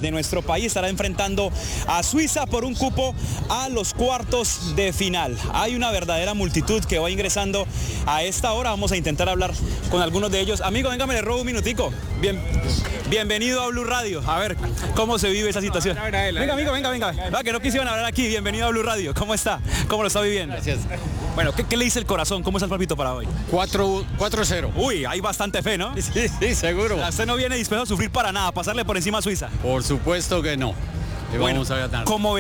de nuestro país estará enfrentando a Suiza por un cupo a los cuartos de final. Hay una verdadera multitud que va ingresando a esta hora. Vamos a intentar hablar con algunos de ellos. Amigo, venga, me le robo un minutico. Bienvenido a Blue Radio. A ver, ¿cómo se vive esa situación? Venga, amigo, venga. Va, que no quisieron hablar aquí. Bienvenido a Blue Radio. ¿Cómo está? ¿Cómo lo está viviendo? Gracias. Bueno, ¿qué le dice el corazón? ¿Cómo está el palpito para hoy? 4-0. Uy, hay bastante fe, ¿no? Sí, seguro. Usted no viene dispuesto a sufrir para nada, pasarle por encima a Suiza. Por supuesto que no. Y Bueno, vamos a ganar. ¿cómo